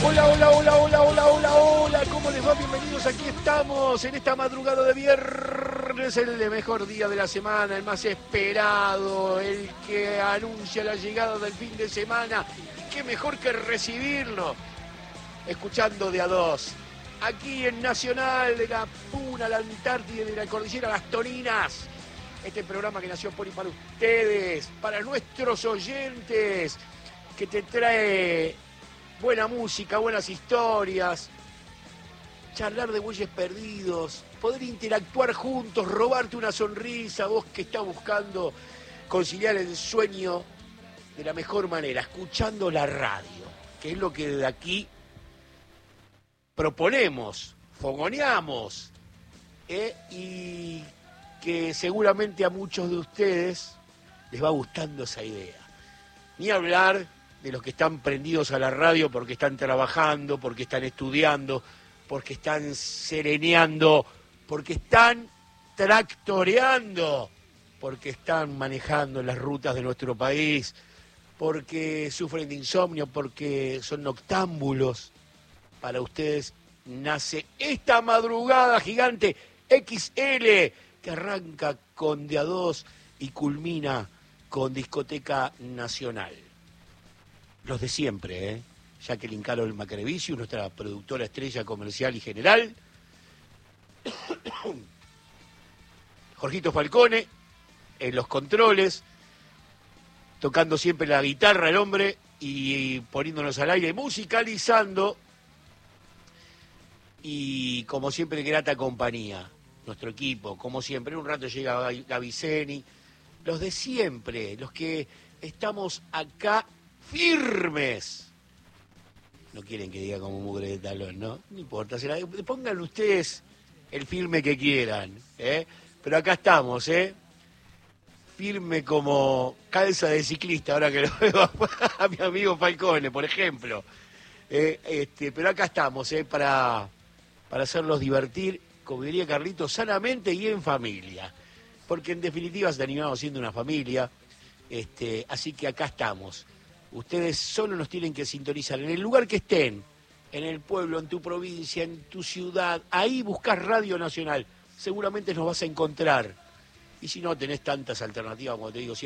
Hola, hola, hola, hola, hola, hola, hola, ¿cómo les va? Bienvenidos, aquí estamos en esta madrugada de viernes, el mejor día de la semana, el más esperado, el que anuncia la llegada del fin de semana. Qué mejor que recibirlo, escuchando de a dos, aquí en Nacional, de la Puna, la Antártida, de la Cordillera Las Toninas. Este programa que nació por y para ustedes, para nuestros oyentes, que te trae buena música, buenas historias, charlar de bueyes perdidos, poder interactuar juntos, robarte una sonrisa, vos que estás buscando conciliar el sueño de la mejor manera, escuchando la radio, que es lo que de aquí proponemos, fogoneamos, y que seguramente a muchos de ustedes les va gustando esa idea. Ni hablar de los que están prendidos a la radio porque están trabajando, porque están estudiando, porque están sereneando, porque están tractoreando, porque están manejando las rutas de nuestro país, porque sufren de insomnio, porque son noctámbulos. Para ustedes nace esta madrugada gigante XL que arranca con de a dos y culmina con Discoteca Nacional. Los de siempre, Jacqueline Carol Macrevicius, nuestra productora estrella comercial y general. Jorgito Falcone, en los controles, tocando siempre la guitarra el hombre y poniéndonos al aire, musicalizando. Y como siempre, grata compañía, nuestro equipo, como siempre. En un rato llega Gaviceni, los de siempre, los que estamos acá firmes. No quieren que diga como mugre de talón, ¿no? No importa, pongan ustedes el firme que quieran, pero acá estamos, firme como calza de ciclista, ahora que lo veo a mi amigo Falcone, por ejemplo. Pero acá estamos, para hacerlos divertir, como diría Carlitos, sanamente y en familia. Porque en definitiva se animamos siendo una familia, así que acá estamos. Ustedes solo nos tienen que sintonizar en el lugar que estén, en el pueblo, en tu provincia, en tu ciudad. Ahí buscás Radio Nacional, seguramente nos vas a encontrar. Y si no, tenés tantas alternativas, como te digo siempre.